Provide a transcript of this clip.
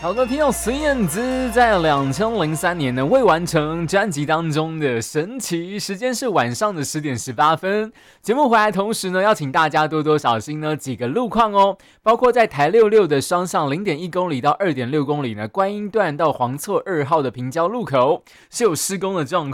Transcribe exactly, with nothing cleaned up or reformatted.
好的，听到孙燕姿在两千零三年呢未完成专辑当中的神奇，时间是晚上的十点十八分。节目回来同时呢，要请大家多多小心呢几个路况哦，包括在台六六的双向零点一公里到二点六公里呢，观音段到黄厝二号的平交路口是有施工的状况。